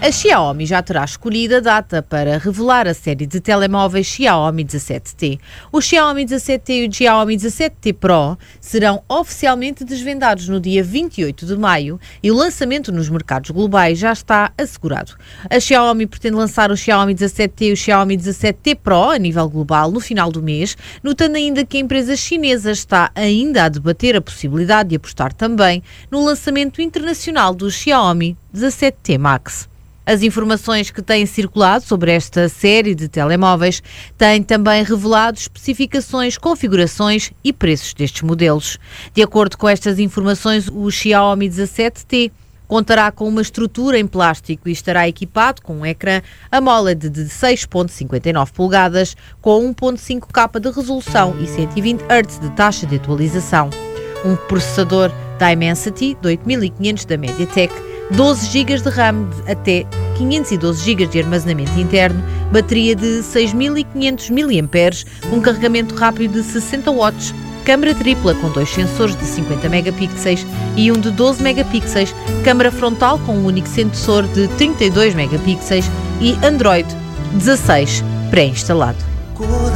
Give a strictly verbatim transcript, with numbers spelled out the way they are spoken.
A Xiaomi já terá escolhido a data para revelar a série de telemóveis Xiaomi dezassete T. O Xiaomi dezassete T e o Xiaomi dezassete T Pro serão oficialmente desvendados no dia vinte e oito de maio e o lançamento nos mercados globais já está assegurado. A Xiaomi pretende lançar o Xiaomi dezassete T e o Xiaomi dezassete T Pro a nível global no final do mês, notando ainda que a empresa chinesa está ainda a debater a possibilidade de apostar também no lançamento internacional do Xiaomi dezassete T Max. As informações que têm circulado sobre esta série de telemóveis têm também revelado especificações, configurações e preços destes modelos. De acordo com estas informações, o Xiaomi dezassete T contará com uma estrutura em plástico e estará equipado com um ecrã AMOLED de seis vírgula cinquenta e nove polegadas com um vírgula cinco K de resolução e cento e vinte hertz de taxa de atualização. Um processador Dimensity de oito mil e quinhentos da MediaTek, doze gigas de RAM de até quinhentos e doze gigas de armazenamento interno, bateria de seis mil e quinhentos miliampères, um carregamento rápido de sessenta watts, câmara tripla com dois sensores de cinquenta megapixels e um de doze megapixels, câmara frontal com um único sensor de trinta e dois megapixels e Android dezasseis pré-instalado.